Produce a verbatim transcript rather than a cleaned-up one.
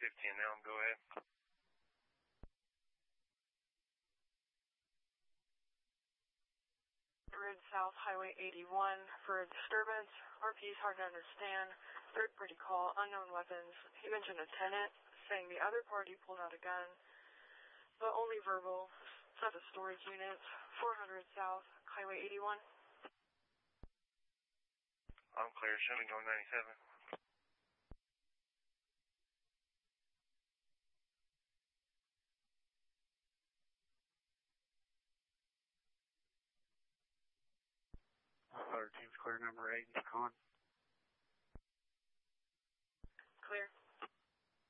fifteen now, go ahead. Bridge South Highway eighty-one for a disturbance. R P is hard to understand. Third party call, unknown weapons. He mentioned a tenant saying the other party pulled out a gun, but only verbal. It's at the storage unit, four hundred South Highway eighty-one. I'm clear, show me going ninety-seven. thirteen's clear, number eight, it's gone.